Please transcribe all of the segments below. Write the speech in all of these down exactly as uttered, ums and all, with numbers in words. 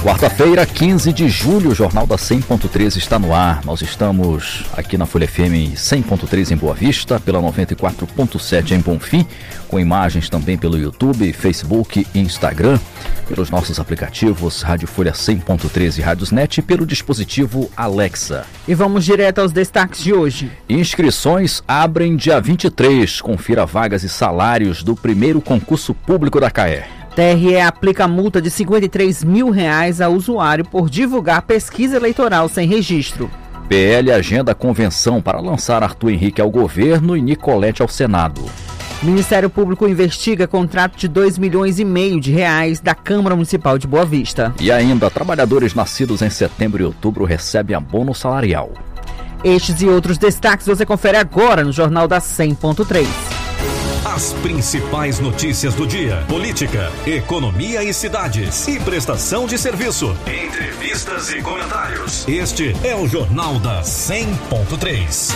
Quarta-feira, quinze de julho, o Jornal da cem ponto três está no ar. Nós estamos aqui na Folha F M cem ponto três em Boa Vista, pela noventa e quatro ponto sete em Bonfim, com imagens também pelo YouTube, Facebook e Instagram, pelos nossos aplicativos Rádio Folha cem ponto três e Rádiosnet e pelo dispositivo Alexa. E vamos direto aos destaques de hoje. Inscrições abrem dia vinte e três. Confira vagas e salários do primeiro concurso público da C A E. T R E aplica multa de cinquenta e três mil reais ao usuário por divulgar pesquisa eleitoral sem registro. P L agenda convenção para lançar Arthur Henrique ao governo e Nicolete ao Senado. Ministério Público investiga contrato de dois milhões e meio de reais da Câmara Municipal de Boa Vista. E ainda, trabalhadores nascidos em setembro e outubro recebem abono salarial. Estes e outros destaques você confere agora no Jornal da cem ponto três. As principais notícias do dia: política, economia e cidades, e prestação de serviço, entrevistas e comentários. Este é o Jornal da cem ponto três.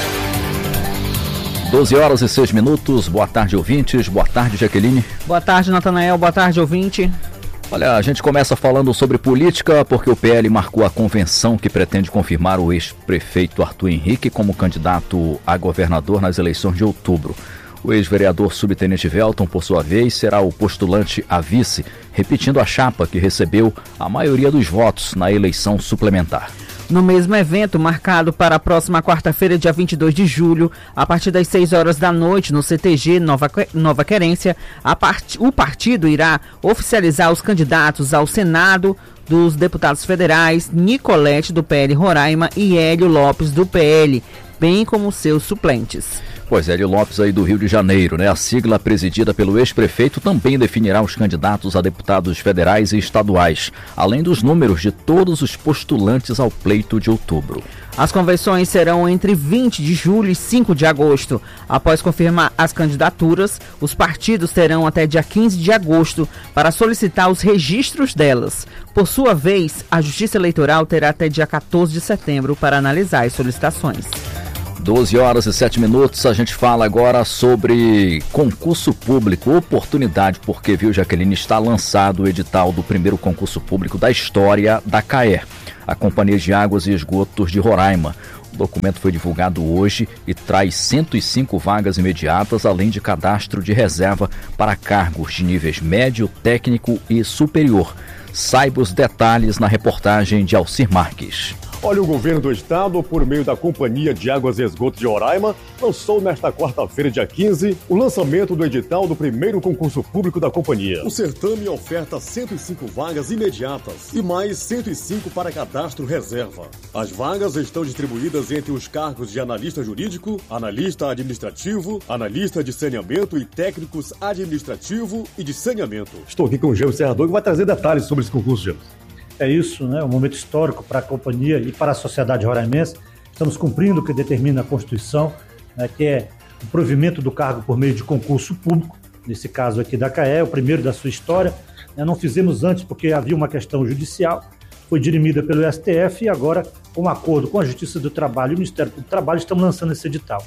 doze horas e seis minutos. Boa tarde, ouvintes. Boa tarde, Jaqueline. Boa tarde, Natanael. Boa tarde, ouvinte. Olha, a gente começa falando sobre política porque o P L marcou a convenção que pretende confirmar o ex-prefeito Arthur Henrique como candidato a governador nas eleições de outubro. O ex-vereador subtenente Velton, por sua vez, será o postulante a vice, repetindo a chapa que recebeu a maioria dos votos na eleição suplementar. No mesmo evento, marcado para a próxima quarta-feira, dia vinte e dois de julho, a partir das seis horas da noite, no C T G Nova, Nova Querência, a part... o partido irá oficializar os candidatos ao Senado dos deputados federais Nicolete, do P L Roraima, e Hélio Lopes, do P L, bem como seus suplentes. Pois é, Hélio Lopes aí do Rio de Janeiro, né? A sigla presidida pelo ex-prefeito também definirá os candidatos a deputados federais e estaduais, além dos números de todos os postulantes ao pleito de outubro. As convenções serão entre vinte de julho e cinco de agosto. Após confirmar as candidaturas, os partidos terão até dia quinze de agosto para solicitar os registros delas. Por sua vez, a Justiça Eleitoral terá até dia quatorze de setembro para analisar as solicitações. doze horas e sete minutos, a gente fala agora sobre concurso público, oportunidade, porque, viu, Jaqueline, está lançado o edital do primeiro concurso público da história da C A E, a Companhia de Águas e Esgotos de Roraima. O documento foi divulgado hoje e traz cento e cinco vagas imediatas, além de cadastro de reserva para cargos de níveis médio, técnico e superior. Saiba os detalhes na reportagem de Alcir Marques. Olha, o governo do estado, por meio da Companhia de Águas e Esgotos de Roraima, lançou nesta quarta-feira, dia quinze, o lançamento do edital do primeiro concurso público da companhia. O certame oferta cento e cinco vagas imediatas e mais cento e cinco para cadastro reserva. As vagas estão distribuídas entre os cargos de analista jurídico, analista administrativo, analista de saneamento e técnicos administrativo e de saneamento. Estou aqui com o Gêmeo Serrador, que vai trazer detalhes sobre esse concurso, Gêmeo. É isso, né? Um momento histórico para a companhia e para a sociedade roraimense. Estamos cumprindo o que determina a Constituição, né, que é o provimento do cargo por meio de concurso público, nesse caso aqui da C A E, o primeiro da sua história. Né? Não fizemos antes porque havia uma questão judicial, foi dirimida pelo S T F e agora, com um acordo com a Justiça do Trabalho e o Ministério do Trabalho, estamos lançando esse edital.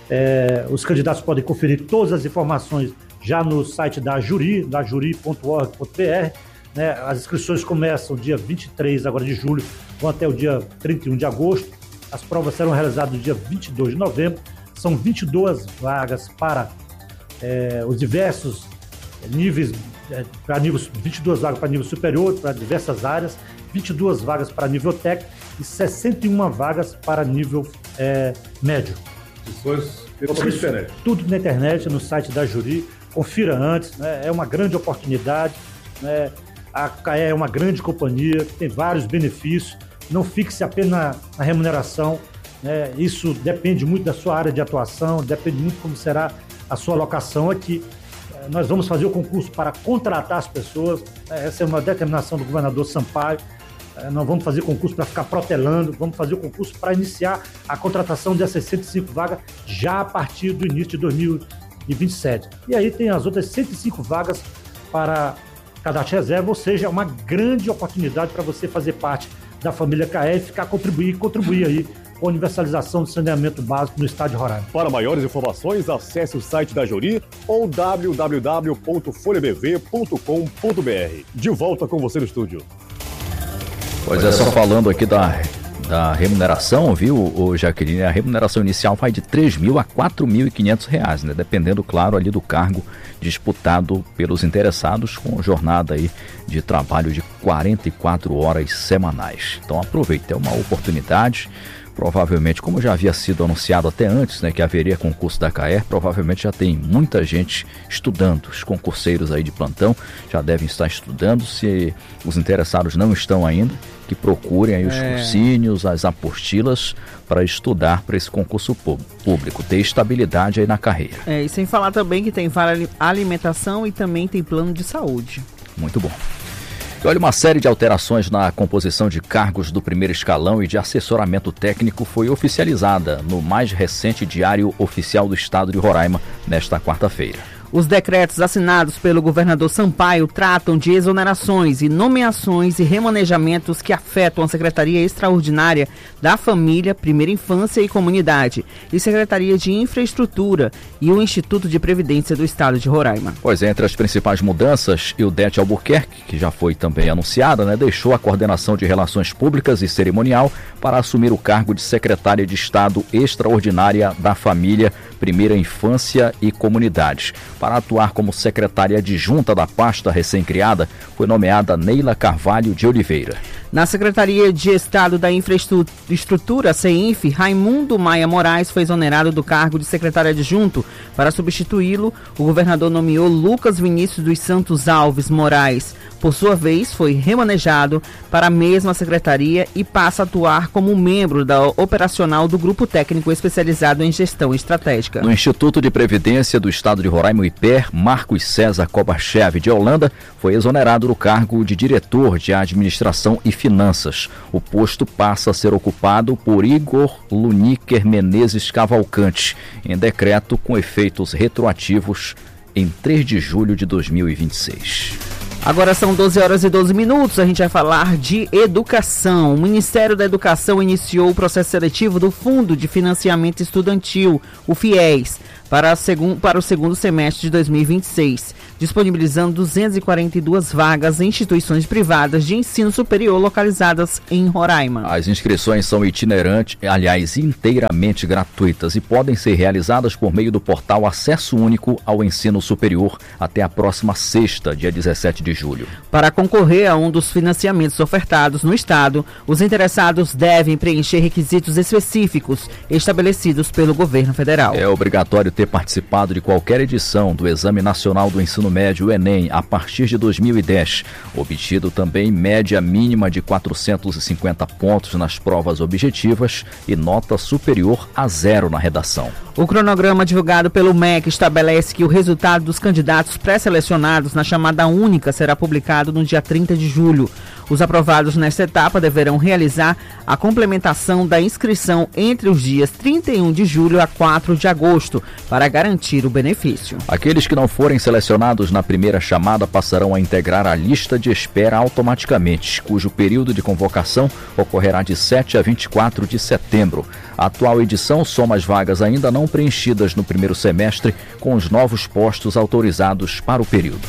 É, os candidatos podem conferir todas as informações já no site da Juri, da juri ponto org ponto b r. Né, as inscrições começam dia vinte e três agora de julho, vão até o dia trinta e um de agosto. As provas serão realizadas no dia vinte e dois de novembro. São vinte e duas vagas para é, os diversos níveis, é, para níveis, vinte e duas vagas para nível superior, para diversas áreas, vinte e duas vagas para nível técnico e sessenta e uma vagas para nível é, médio. Inscrições totalmente diferentes. Tudo na internet, no site da Juri. Confira antes, né, é uma grande oportunidade, né. A C A E é uma grande companhia, tem vários benefícios, não fixe apenas na, na remuneração, né? Isso depende muito da sua área de atuação, depende muito como será a sua alocação aqui. Nós vamos fazer o concurso para contratar as pessoas, essa é uma determinação do governador Sampaio, não vamos fazer concurso para ficar protelando, vamos fazer o concurso para iniciar a contratação dessas cento e cinco vagas já a partir do início de dois mil e vinte e sete. E aí tem as outras cento e cinco vagas para cadastro reserva, ou seja, é uma grande oportunidade para você fazer parte da família C A E e ficar contribuir, contribuir aí com a universalização do saneamento básico no estado de Roraima. Para maiores informações, acesse o site da Juri ou w w w ponto folha b v ponto com ponto b r. De volta com você no estúdio. Pois é, só falando aqui da, da remuneração, viu, ô Jaqueline, a remuneração inicial vai de três mil a quatro mil e quinhentos reais, né? Dependendo, claro, ali do cargo disputado pelos interessados, com jornada aí de trabalho de quarenta e quatro horas semanais. Então aproveite, é uma oportunidade. Provavelmente, como já havia sido anunciado até antes, né, que haveria concurso da C A E R, provavelmente já tem muita gente estudando. Os concurseiros aí de plantão já devem estar estudando. Se os interessados não estão ainda, que procurem aí os é. cursínios, as apostilas para estudar para esse concurso público, ter estabilidade aí na carreira. É, e sem falar também que tem vale alimentação e também tem plano de saúde. Muito bom. E olha, uma série de alterações na composição de cargos do primeiro escalão e de assessoramento técnico foi oficializada no mais recente Diário Oficial do Estado de Roraima nesta quarta-feira. Os decretos assinados pelo governador Sampaio tratam de exonerações e nomeações e remanejamentos que afetam a Secretaria Extraordinária da Família, Primeira Infância e Comunidade e Secretaria de Infraestrutura e o Instituto de Previdência do Estado de Roraima. Pois é, entre as principais mudanças, Ildete Albuquerque, que já foi também anunciada, né, deixou a coordenação de Relações Públicas e Cerimonial para assumir o cargo de Secretária de Estado Extraordinária da Família, Primeira Infância e Comunidade. Para atuar como secretária adjunta da pasta recém-criada, foi nomeada Neila Carvalho de Oliveira. Na Secretaria de Estado da Infraestrutura, CEINF, Raimundo Maia Moraes foi exonerado do cargo de secretário adjunto. Para substituí-lo, o governador nomeou Lucas Vinícius dos Santos Alves Moraes. Por sua vez, foi remanejado para a mesma secretaria e passa a atuar como membro da operacional do Grupo Técnico Especializado em Gestão Estratégica. No Instituto de Previdência do Estado de Roraima, o I P E R, Marcos César Kobachev de Holanda foi exonerado do cargo de diretor de Administração e Finanças. O posto passa a ser ocupado por Igor Luniker Menezes Cavalcante, em decreto com efeitos retroativos em três de julho de dois mil e vinte e seis. Agora são doze horas e doze minutos, a gente vai falar de educação. O Ministério da Educação iniciou o processo seletivo do Fundo de Financiamento Estudantil, o FIES, para, segun, para o segundo semestre de dois mil e vinte e seis, disponibilizando duzentas e quarenta e duas vagas em instituições privadas de ensino superior localizadas em Roraima. As inscrições são itinerantes, aliás, inteiramente gratuitas e podem ser realizadas por meio do portal Acesso Único ao Ensino Superior até a próxima sexta, dia dezessete de julho. Para concorrer a um dos financiamentos ofertados no Estado, os interessados devem preencher requisitos específicos estabelecidos pelo governo federal. É obrigatório ter participado de qualquer edição do Exame Nacional do Ensino Médio, Enem, a partir de dois mil e dez, obtido também média mínima de quatrocentos e cinquenta pontos nas provas objetivas e nota superior a zero na redação. O cronograma divulgado pelo M E C estabelece que o resultado dos candidatos pré-selecionados na chamada única será publicado no dia trinta de julho. Os aprovados nesta etapa deverão realizar a complementação da inscrição entre os dias trinta e um de julho a quatro de agosto, para garantir o benefício. Aqueles que não forem selecionados na primeira chamada passarão a integrar a lista de espera automaticamente, cujo período de convocação ocorrerá de sete a vinte e quatro de setembro. A atual edição soma as vagas ainda não preenchidas no primeiro semestre, com os novos postos autorizados para o período.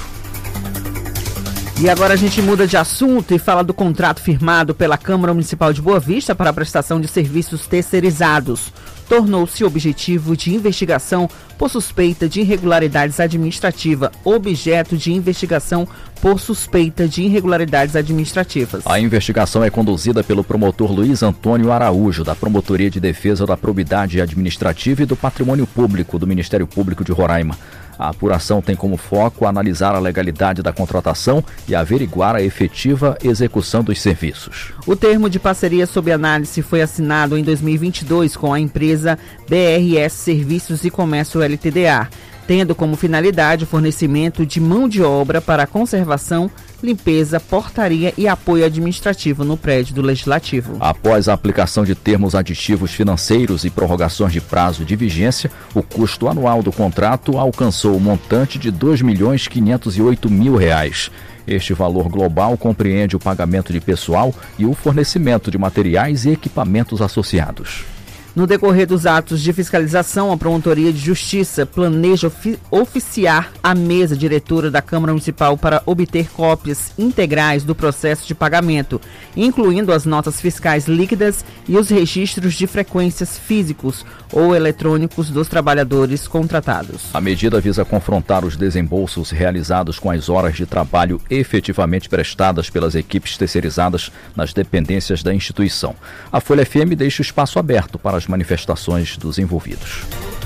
E agora a gente muda de assunto e fala do contrato firmado pela Câmara Municipal de Boa Vista para a prestação de serviços terceirizados. Tornou-se objetivo de investigação por suspeita de irregularidades administrativas, objeto de investigação por suspeita de irregularidades administrativas. A investigação é conduzida pelo promotor Luiz Antônio Araújo, da Promotoria de Defesa da Probidade Administrativa e do Patrimônio Público do Ministério Público de Roraima. A apuração tem como foco analisar a legalidade da contratação e averiguar a efetiva execução dos serviços. O termo de parceria sob análise foi assinado em dois mil e vinte e dois com a empresa B R S Serviços e Comércio L T D A, tendo como finalidade o fornecimento de mão de obra para a conservação, limpeza, portaria e apoio administrativo no prédio do Legislativo. Após a aplicação de termos aditivos financeiros e prorrogações de prazo de vigência, o custo anual do contrato alcançou o montante de dois milhões quinhentos e oito mil reais. Este valor global compreende o pagamento de pessoal e o fornecimento de materiais e equipamentos associados. No decorrer dos atos de fiscalização, a Promotoria de Justiça planeja ofi- oficiar a mesa diretora da Câmara Municipal para obter cópias integrais do processo de pagamento, incluindo as notas fiscais líquidas e os registros de frequências físicos ou eletrônicos dos trabalhadores contratados. A medida visa confrontar os desembolsos realizados com as horas de trabalho efetivamente prestadas pelas equipes terceirizadas nas dependências da instituição. A Folha F M deixa o espaço aberto para as manifestações dos envolvidos.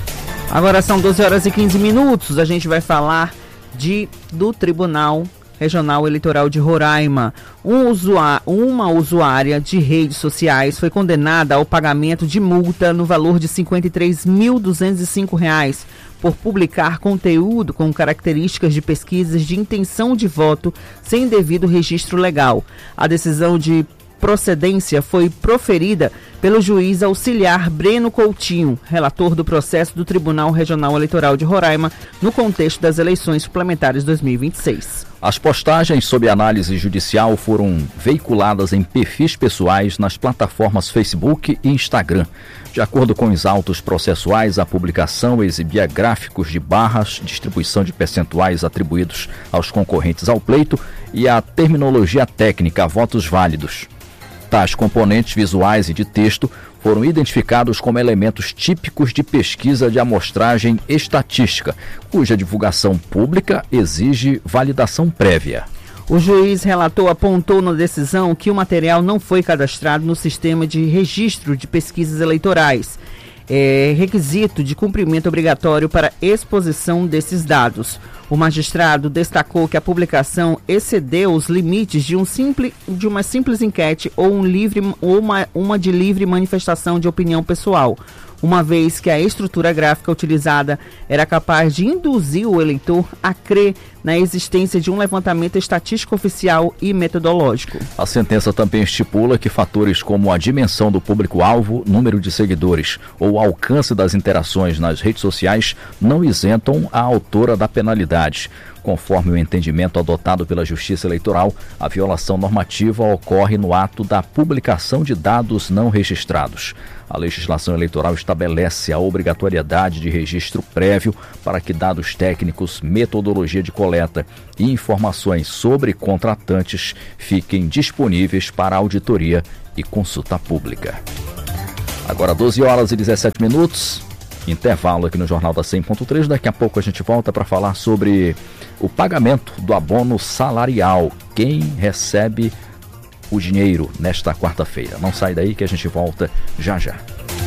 Agora são doze horas e quinze minutos. A gente vai falar de, do Tribunal Regional Eleitoral de Roraima. Um usua, uma usuária de redes sociais foi condenada ao pagamento de multa no valor de cinquenta e três mil duzentos e cinco reais por publicar conteúdo com características de pesquisas de intenção de voto sem devido registro legal. A decisão de procedência foi proferida pelo juiz auxiliar Breno Coutinho, relator do processo do Tribunal Regional Eleitoral de Roraima, no contexto das eleições suplementares dois mil e vinte e seis. As postagens sob análise judicial foram veiculadas em perfis pessoais nas plataformas Facebook e Instagram. De acordo com os autos processuais, a publicação exibia gráficos de barras, distribuição de percentuais atribuídos aos concorrentes ao pleito e a terminologia técnica votos válidos. Tais componentes visuais e de texto foram identificados como elementos típicos de pesquisa de amostragem estatística, cuja divulgação pública exige validação prévia. O juiz relator apontou na decisão que o material não foi cadastrado no sistema de registro de pesquisas eleitorais. É requisito de cumprimento obrigatório para exposição desses dados. O magistrado destacou que a publicação excedeu os limites de, um simples, de uma simples enquete ou, um livre, ou uma, uma de livre manifestação de opinião pessoal, uma vez que a estrutura gráfica utilizada era capaz de induzir o eleitor a crer na existência de um levantamento estatístico oficial e metodológico. A sentença também estipula que fatores como a dimensão do público-alvo, número de seguidores ou alcance das interações nas redes sociais não isentam a autora da penalidade. Conforme o entendimento adotado pela Justiça Eleitoral, a violação normativa ocorre no ato da publicação de dados não registrados. A legislação eleitoral estabelece a obrigatoriedade de registro prévio para que dados técnicos, metodologia de coleta e informações sobre contratantes fiquem disponíveis para auditoria e consulta pública. Agora doze horas e dezessete minutos. Intervalo aqui no Jornal da cem ponto três. Daqui a pouco a gente volta para falar sobre o pagamento do abono salarial. Quem recebe o dinheiro nesta quarta-feira? Não sai daí que a gente volta já já.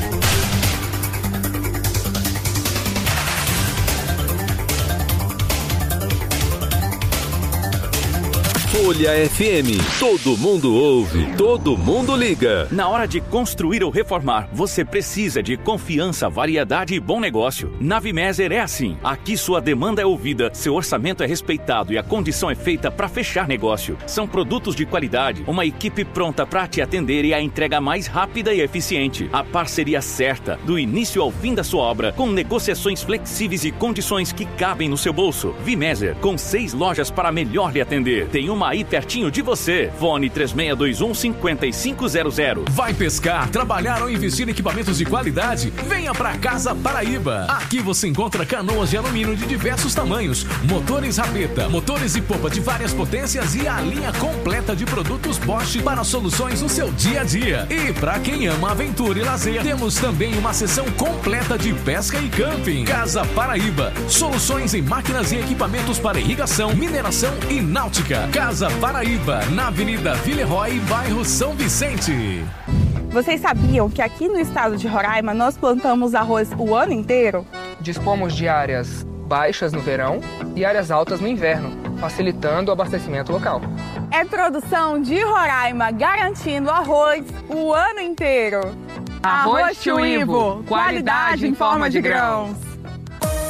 Folha F M, todo mundo ouve, todo mundo liga. Na hora de construir ou reformar, você precisa de confiança, variedade e bom negócio. Na Vimeser é assim. Aqui sua demanda é ouvida, seu orçamento é respeitado e a condição é feita para fechar negócio. São produtos de qualidade, uma equipe pronta para te atender e a entrega mais rápida e eficiente. A parceria certa, do início ao fim da sua obra, com negociações flexíveis e condições que cabem no seu bolso. Vimeser, com seis lojas para melhor lhe atender. Tem uma aí pertinho de você. Fone três seis dois um, cinco cinco zero zero. Vai pescar, trabalhar ou investir em equipamentos de qualidade? Venha pra Casa Paraíba. Aqui você encontra canoas de alumínio de diversos tamanhos, motores rabeta, motores e popa de várias potências e a linha completa de produtos Bosch para soluções no seu dia a dia. E pra quem ama aventura e lazer, temos também uma seção completa de pesca e camping. Casa Paraíba. Soluções em máquinas e equipamentos para irrigação, mineração e náutica. Casa Paraíba, na Avenida Villeroy, bairro São Vicente. Vocês sabiam que aqui no estado de Roraima nós plantamos arroz o ano inteiro? Dispomos de áreas baixas no verão e áreas altas no inverno, facilitando o abastecimento local. É produção de Roraima, garantindo arroz o ano inteiro. Arroz Tio Ivo, qualidade em forma de grãos.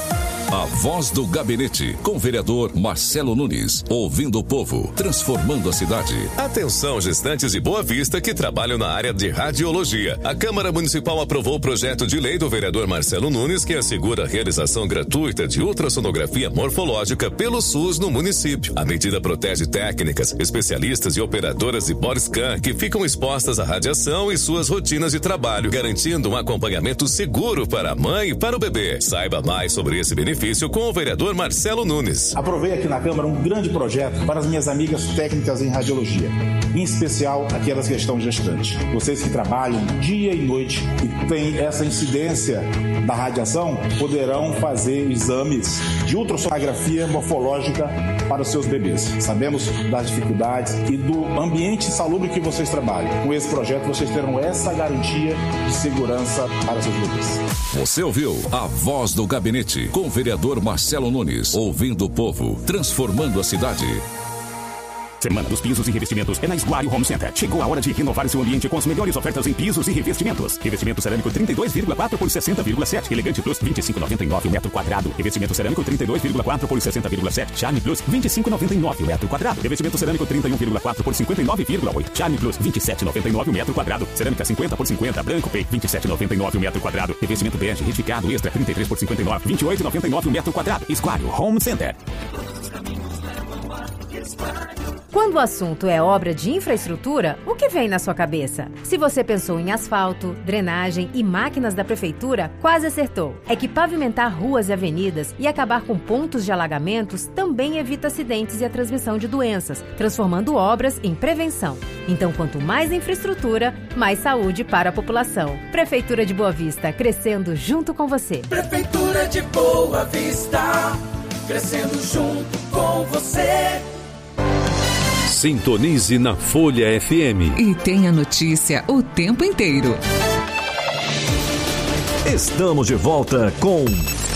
A Voz do Gabinete, com o vereador Marcelo Nunes. Ouvindo o povo, transformando a cidade. Atenção, gestantes de Boa Vista que trabalham na área de radiologia. A Câmara Municipal aprovou o projeto de lei do vereador Marcelo Nunes que assegura a realização gratuita de ultrassonografia morfológica pelo SUS no município. A medida protege técnicas, especialistas e operadoras de body scan que ficam expostas à radiação e suas rotinas de trabalho, garantindo um acompanhamento seguro para a mãe e para o bebê. Saiba mais sobre esse benefício com o vereador Marcelo Nunes. Aprovei aqui na Câmara um grande projeto para as minhas amigas técnicas em radiologia, em especial aquelas que estão gestantes. Vocês que trabalham dia e noite e têm essa incidência da radiação, poderão fazer exames de ultrassonografia morfológica para os seus bebês. Sabemos das dificuldades e do ambiente insalubre que vocês trabalham. Com esse projeto, vocês terão essa garantia de segurança para seus bebês. Você ouviu a Voz do Gabinete, com o vereador Marcelo Nunes. Ouvindo o povo, transformando a cidade. Semana dos Pisos e Revestimentos é na Esguário Home Center. Chegou a hora de renovar seu ambiente com as melhores ofertas em pisos e revestimentos. Revestimento cerâmico trinta e dois vírgula quatro por sessenta vírgula sete. Elegante Plus vinte e cinco vírgula noventa e nove o metro quadrado. Revestimento cerâmico trinta e dois vírgula quatro por sessenta vírgula sete. Charme Plus vinte e cinco vírgula noventa e nove o metro quadrado. Revestimento cerâmico trinta e um vírgula quatro por cinquenta e nove vírgula oito. Charme Plus vinte e sete vírgula noventa e nove o metro quadrado. Cerâmica cinquenta por cinquenta branco P vinte e sete vírgula noventa e nove o metro quadrado. Revestimento bege retificado extra trinta e três por cinquenta e nove vinte e oito vírgula noventa e nove o metro quadrado. Esguário Home Center. Quando o assunto é obra de infraestrutura, o que vem na sua cabeça? Se você pensou em asfalto, drenagem e máquinas da prefeitura, quase acertou. É que pavimentar ruas e avenidas e acabar com pontos de alagamentos também evita acidentes e a transmissão de doenças, transformando obras em prevenção. Então, quanto mais infraestrutura, mais saúde para a população. Prefeitura de Boa Vista, crescendo junto com você. Prefeitura de Boa Vista, crescendo junto com você. Sintonize na Folha F M. E tenha notícia o tempo inteiro. Estamos de volta com